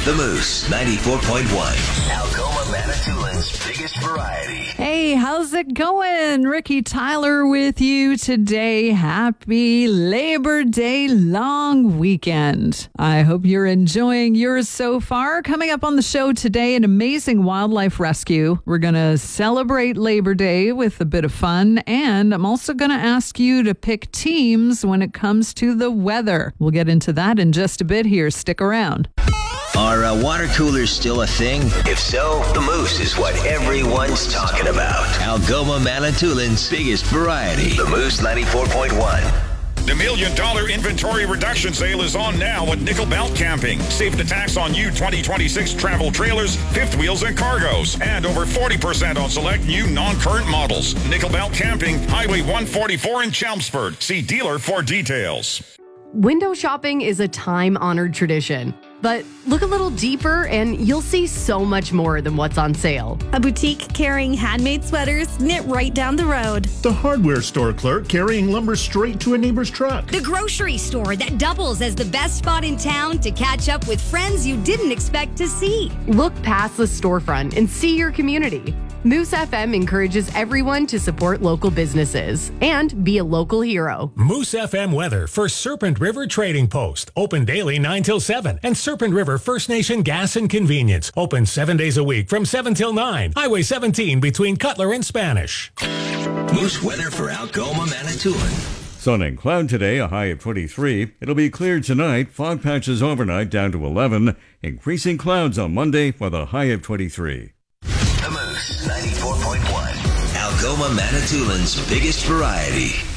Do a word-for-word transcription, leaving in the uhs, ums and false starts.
The Moose ninety-four point one. Algoma Manitoulin's biggest variety. Hey, how's it going? Ricky Tyler with you today. Happy Labor Day long weekend. I hope you're enjoying yours so far. Coming up on the show today, an amazing wildlife rescue. We're going to celebrate Labor Day with a bit of fun, and I'm also going to ask you to pick teams when it comes to the weather. We'll get into that in just a bit here. Stick around. Are uh, water coolers still a thing? If so, the Moose is what everyone's talking about. Algoma Manitoulin's biggest variety. The Moose ninety-four point one. The Million Dollar Inventory Reduction Sale is on now at Nickel Belt Camping. Save the tax on new twenty twenty-six travel trailers, fifth wheels, and cargos. And over forty percent on select new non-current models. Nickel Belt Camping, Highway one forty-four in Chelmsford. See dealer for details. Window shopping is a time-honored tradition. But look a little deeper and you'll see so much more than what's on sale. A boutique carrying handmade sweaters knit right down the road. The hardware store clerk carrying lumber straight to a neighbor's truck. The grocery store that doubles as the best spot in town to catch up with friends you didn't expect to see. Look past the storefront and see your community. Moose F M encourages everyone to support local businesses and be a local hero. Moose F M weather for Serpent River Trading Post. Open daily nine till seven. And Serpent River First Nation Gas and Convenience. Open seven days a week from seven till nine. Highway seventeen between Cutler and Spanish. Moose weather for Algoma Manitoulin. Sun and cloud today, a high of twenty-three. It'll be clear tonight, fog patches overnight down to eleven. Increasing clouds on Monday with a high of twenty-three. The Moose ninety-four point one. Algoma Manitoulin's biggest variety.